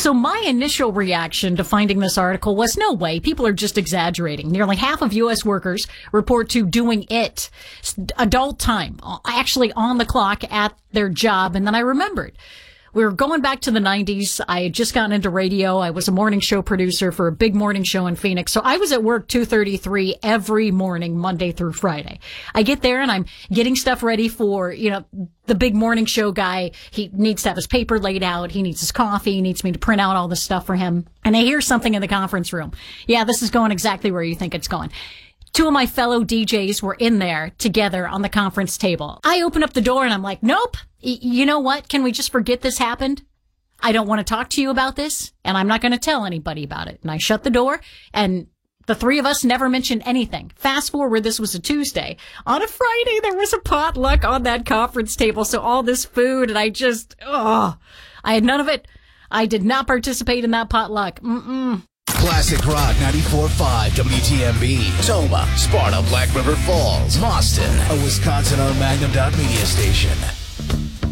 So my initial reaction to finding this article was, no way, people are just exaggerating. Nearly half of U.S. workers report to doing it, adult time, actually on the clock at their job. And then I remembered. We were going back to the 90s. I had just gotten into radio. I was a morning show producer for a big morning show in Phoenix. So I was at work 2:33 every morning, Monday through Friday. I get there and I'm getting stuff ready for, the big morning show guy. He needs to have his paper laid out. He needs his coffee. He needs me to print out all this stuff for him. And I hear something in the conference room. Yeah, this is going exactly where you think it's going. Two of my fellow DJs were in there together on the conference table. I open up the door and I'm like, nope. You know what? Can we just forget this happened? I don't want to talk to you about this, and I'm not going to tell anybody about it. And I shut the door, and the three of us never mentioned anything. Fast forward, this was a Tuesday. On a Friday, there was a potluck on that conference table, so all this food, and I had none of it. I did not participate in that potluck. Classic Rock 94.5 WTMB. Toma, Sparta, Black River Falls, Boston. A Wisconsin-owned Magnum Media station.